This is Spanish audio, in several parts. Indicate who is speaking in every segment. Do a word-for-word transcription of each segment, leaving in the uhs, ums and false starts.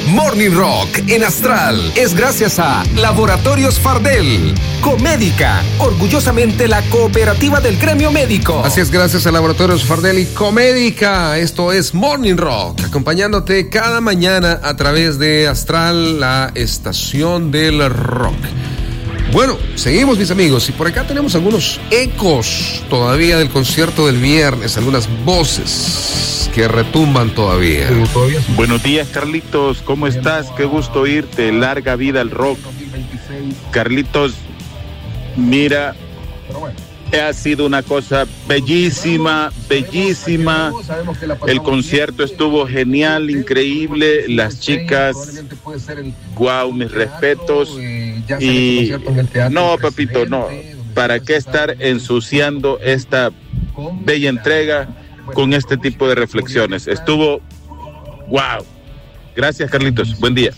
Speaker 1: Morning Rock en Astral es gracias a Laboratorios Fardel, Comédica, orgullosamente la cooperativa del gremio médico.
Speaker 2: Así es, gracias a Laboratorios Fardel y Comédica. Esto es Morning Rock, acompañándote cada mañana a través de Astral, la estación del rock. Bueno, seguimos, mis amigos, y por acá tenemos algunos ecos todavía del concierto del viernes, algunas voces que retumban todavía.
Speaker 3: Buenos días, Carlitos, ¿cómo estás? Qué gusto oírte, larga vida al rock. Carlitos, mira, ha sido una cosa bellísima, bellísima. El concierto estuvo genial, increíble. Las chicas, guau, mis respetos. Y no, papito, no. ¿Para qué estar ensuciando esta bella entrega con este tipo de reflexiones? Estuvo guau. Gracias, Carlitos. Buen día.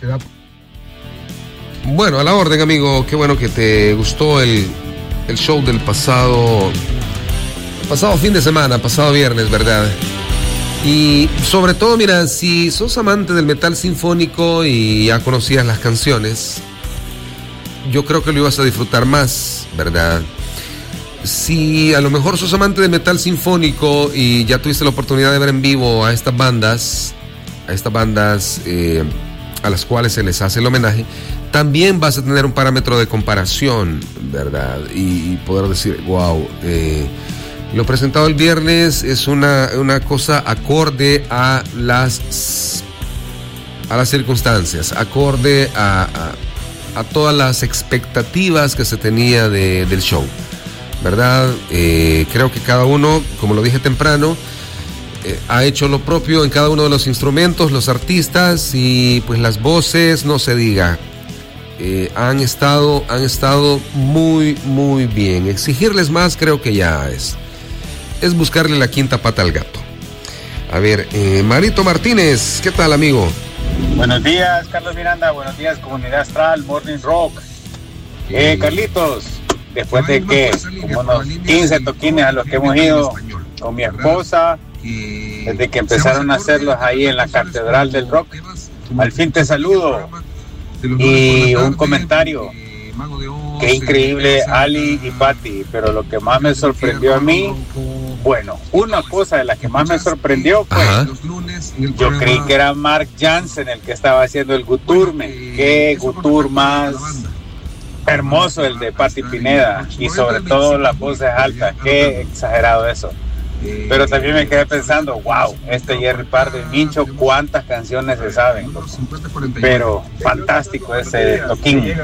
Speaker 2: Bueno, a la orden, amigo. Qué bueno que te gustó el, el show del pasado pasado fin de semana, pasado viernes, ¿verdad? Y sobre todo, mira, si sos amante del metal sinfónico y ya conocías las canciones, yo creo que lo ibas a disfrutar más, ¿verdad? Si a lo mejor sos amante de metal sinfónico y ya tuviste la oportunidad de ver en vivo a estas bandas, a estas bandas eh, a las cuales se les hace el homenaje, también vas a tener un parámetro de comparación, ¿verdad? Y, y poder decir, wow, eh, lo presentado el viernes es una, una cosa acorde a las, a las circunstancias, acorde a... a a todas las expectativas que se tenía de, del show, ¿verdad? Eh, creo que cada uno, como lo dije temprano, eh, ha hecho lo propio en cada uno de los instrumentos, los artistas, y pues las voces, no se diga, eh, han estado, han estado muy, muy bien. Exigirles más creo que ya es, es buscarle la quinta pata al gato. A ver, eh, Marito Martínez, ¿qué tal, amigo?
Speaker 4: Buenos días, Carlos Miranda. Buenos días, Comunidad Astral, Morning Rock. Eh, Carlitos, después de que como unos quince toquines a los que hemos ido con mi esposa, desde que empezaron a hacerlos ahí en la Catedral del Rock, al fin te saludo. Y un comentario. Qué increíble Ali y Patti, pero lo que más me sorprendió a mí, bueno, una cosa de la que más me sorprendió fue, ajá, yo creí que era Mark Jansen el que estaba haciendo el guturme. Qué gutur más hermoso el de Patti Pineda, y sobre todo las voces altas, qué exagerado eso. Pero también me quedé pensando, wow, este Jerry Pardo y Mincho, cuántas canciones se saben, pero fantástico ese toquín.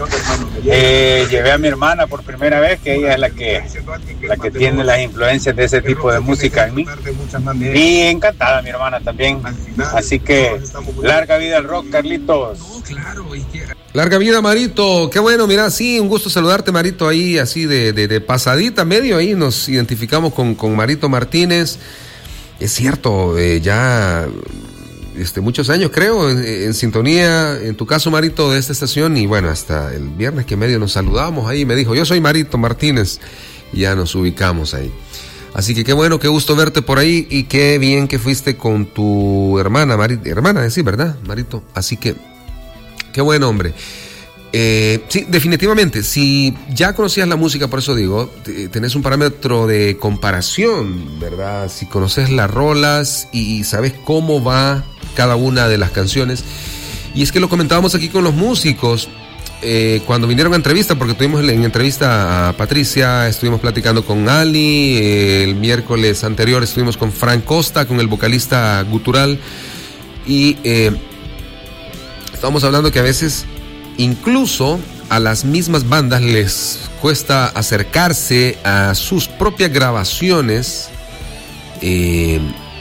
Speaker 4: Eh, llevé a mi hermana por primera vez, que ella es la que la que tiene las influencias de ese tipo de música en mí, y encantada mi hermana también. Así que larga vida al rock, Carlitos.
Speaker 2: Larga vida, Marito. Qué bueno, mira, sí, un gusto saludarte, Marito, ahí así de, de, de pasadita, medio ahí nos identificamos con, con Marito Martínez. Es cierto, eh, ya este, muchos años creo en, en sintonía, en tu caso, Marito, de esta estación, y bueno, hasta el viernes que medio nos saludamos ahí, me dijo, yo soy Marito Martínez, y ya nos ubicamos ahí. Así que qué bueno, qué gusto verte por ahí, y qué bien que fuiste con tu hermana, Marito, hermana, sí, ¿verdad, Marito? Así que qué buen hombre. Eh, sí, definitivamente, si ya conocías la música, por eso digo, tenés un parámetro de comparación, ¿verdad? Si conoces las rolas y sabes cómo va cada una de las canciones. Y es que lo comentábamos aquí con los músicos, eh, cuando vinieron a entrevista, porque tuvimos en entrevista a Patricia, estuvimos platicando con Ali, eh, el miércoles anterior estuvimos con Frank Costa, con el vocalista gutural, y... Eh, Estamos hablando que a veces incluso a las mismas bandas les cuesta acercarse a sus propias grabaciones. Eh,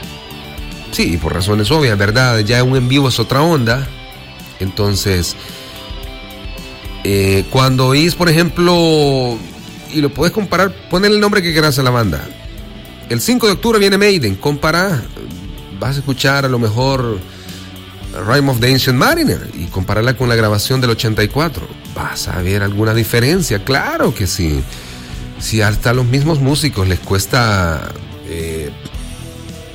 Speaker 2: sí, por razones obvias, ¿verdad? Ya un en vivo es otra onda. Entonces, eh, cuando oís, por ejemplo, y lo puedes comparar, ponle el nombre que quieras a la banda. El cinco de octubre viene Maiden, compara, vas a escuchar a lo mejor Rime of the Ancient Mariner y compararla con la grabación del ochenta y cuatro, vas a ver alguna diferencia, claro que sí. Si hasta a los mismos músicos les cuesta eh,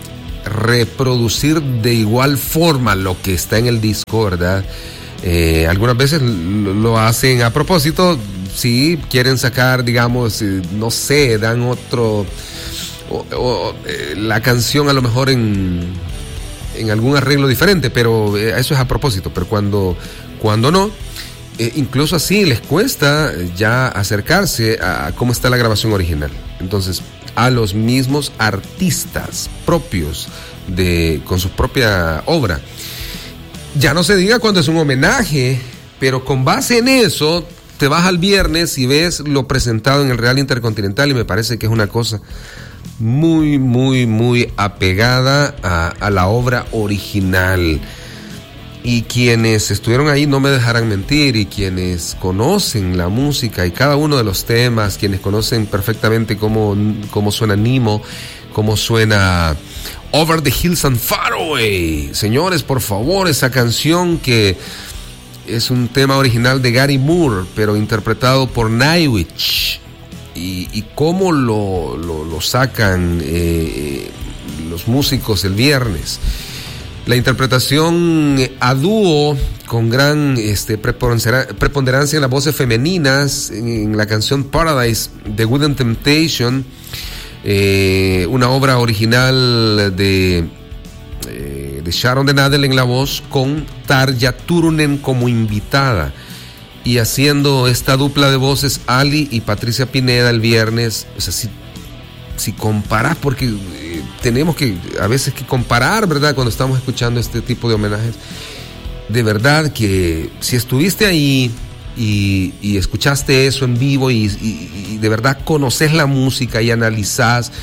Speaker 2: reproducir de igual forma lo que está en el disco, ¿verdad? Eh, algunas veces lo hacen a propósito, sí, quieren sacar, digamos, eh, no sé, dan otro, o, o, eh, la canción a lo mejor en, en algún arreglo diferente, pero eh, eso es a propósito, pero cuando, cuando no, eh, incluso así les cuesta ya acercarse a, a cómo está la grabación original. Entonces, a los mismos artistas propios de, con su propia obra. Ya no se diga cuando es un homenaje, pero con base en eso te vas al viernes y ves lo presentado en el Real Intercontinental y me parece que es una cosa muy, muy, muy apegada a, a la obra original. Y quienes estuvieron ahí no me dejarán mentir, y quienes conocen la música y cada uno de los temas, quienes conocen perfectamente cómo, cómo suena Nemo, cómo suena Over the Hills and Far Away. Señores, por favor, esa canción que es un tema original de Gary Moore, pero interpretado por Nightwish. Y, y cómo lo, lo, lo sacan eh, los músicos el viernes. La interpretación a dúo con gran este, preponderancia en las voces femeninas en la canción Paradise de Within Temptation. Eh, una obra original de, eh, de Sharon de Nadel en la voz, con Tarja Turunen como invitada, y haciendo esta dupla de voces Ali y Patricia Pineda el viernes. O sea, si, si comparas, porque eh, tenemos que a veces que comparar, ¿verdad? Cuando estamos escuchando este tipo de homenajes, de verdad que si estuviste ahí Y, y escuchaste eso en vivo y, y, y de verdad conoces la música y analizás,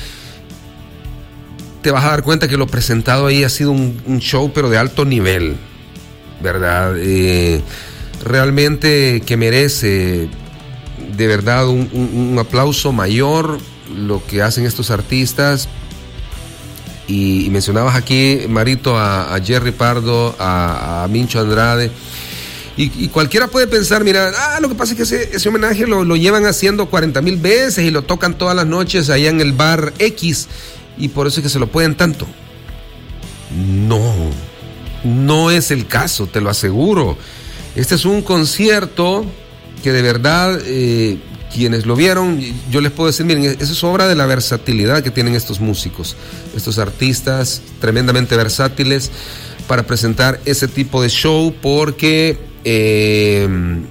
Speaker 2: te vas a dar cuenta que lo presentado ahí ha sido un, un show pero de alto nivel, ¿verdad? Eh, realmente que merece de verdad un, un, un aplauso mayor lo que hacen estos artistas. Y, y mencionabas aquí, Marito, a, a Jerry Pardo, a, a Mincho Andrade. Y, y cualquiera puede pensar, mira, ah, lo que pasa es que ese, ese homenaje lo, lo llevan haciendo cuarenta mil veces y lo tocan todas las noches allá en el bar X, y por eso es que se lo pueden tanto. No, no es el caso, te lo aseguro. Este es un concierto que de verdad, eh, quienes lo vieron, yo les puedo decir, miren, eso es obra de la versatilidad que tienen estos músicos, estos artistas tremendamente versátiles para presentar ese tipo de show, porque Eh,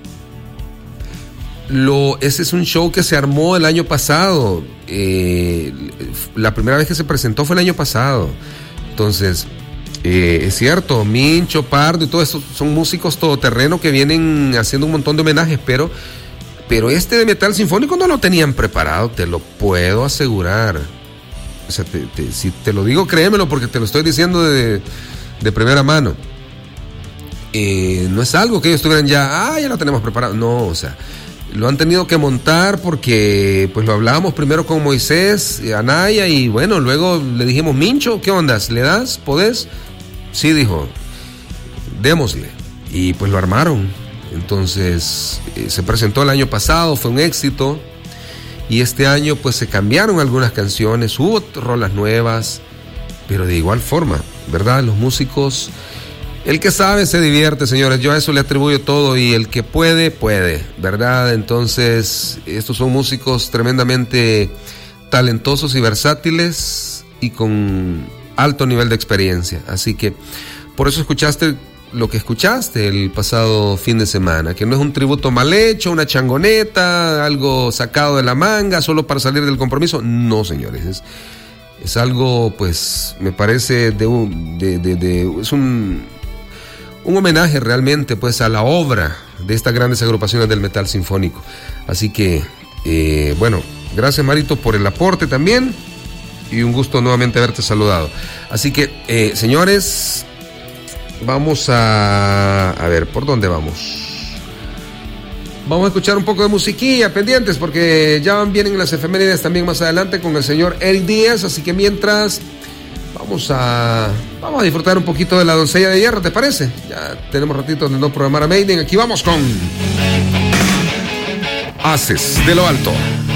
Speaker 2: lo, ese es un show que se armó el año pasado. Eh, la primera vez que se presentó fue el año pasado. Entonces, eh, es cierto, Mincho, Pardo y todo eso son músicos todoterreno que vienen haciendo un montón de homenajes, pero, pero este de metal sinfónico no lo tenían preparado, te lo puedo asegurar. O sea, te, te, si te lo digo, créemelo, porque te lo estoy diciendo de, de primera mano. Eh, no es algo que ellos tuvieran ya, ah, ya lo tenemos preparado. No, o sea, lo han tenido que montar porque pues lo hablábamos primero con Moisés, Anaya, y bueno, luego le dijimos, Mincho, ¿qué onda? ¿Le das? ¿Podés? Sí, dijo, démosle. Y pues lo armaron. Entonces, eh, se presentó el año pasado, fue un éxito. Y este año pues se cambiaron algunas canciones, hubo rolas nuevas, pero de igual forma, ¿verdad? Los músicos... El que sabe se divierte, señores. Yo a eso le atribuyo todo, y el que puede, puede, ¿verdad? Entonces, estos son músicos tremendamente talentosos y versátiles y con alto nivel de experiencia. Así que, por eso escuchaste lo que escuchaste el pasado fin de semana, que no es un tributo mal hecho, una changoneta, algo sacado de la manga, solo para salir del compromiso. No, señores, es, es algo, pues, me parece de un... De, de, de, es un... un homenaje realmente pues a la obra de estas grandes agrupaciones del metal sinfónico. Así que, eh, bueno, gracias Marito por el aporte también, y un gusto nuevamente haberte saludado. Así que, eh, señores, vamos a... A ver, ¿por dónde vamos? Vamos a escuchar un poco de musiquilla, pendientes, porque ya vienen las efemérides también más adelante con el señor Eric Díaz. Así que mientras... Vamos a, vamos a disfrutar un poquito de La Doncella de Hierro, ¿te parece? Ya tenemos ratito de no programar a Maiden. Aquí vamos con Haces de lo Alto.